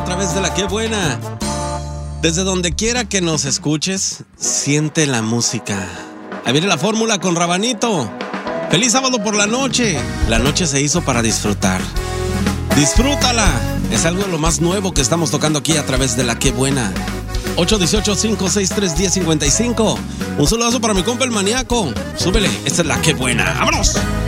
través de la Qué Buena. Desde donde quiera que nos escuches, siente la música. Ahí viene la fórmula con Rabanito. Feliz sábado por la noche. La noche se hizo para disfrutar. Disfrútala. Es algo de lo más nuevo que estamos tocando aquí a través de la Qué Buena. 818-563-1055. Un saludazo para mi compa el maníaco. Súbele, esta es la Qué Buena. ¡Vámonos!